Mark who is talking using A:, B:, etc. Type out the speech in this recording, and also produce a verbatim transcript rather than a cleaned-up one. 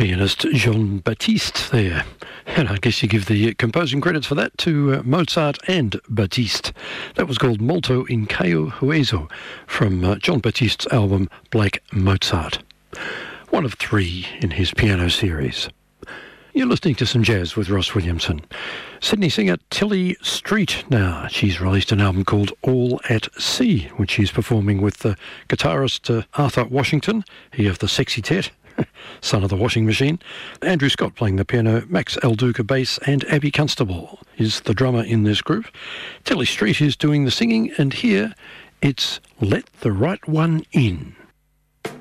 A: pianist Jean-Baptiste there. And I guess you give the composing credits for that to uh, Mozart and Batiste. That was called Molto in Caio Hueso from uh, Jean-Baptiste's album Black Mozart. One of three in his piano series. You're listening to some jazz with Ross Williamson. Sydney singer Tilly Street now. She's released an album called All at Sea, which she's performing with the guitarist uh, Arthur Washington, he of the Sexy Tet, son of the washing machine, Andrew Scott playing the piano, Max El Duca bass, and Abby Constable is the drummer in this group. Tilly Street is doing the singing, and here it's Let the Right One In.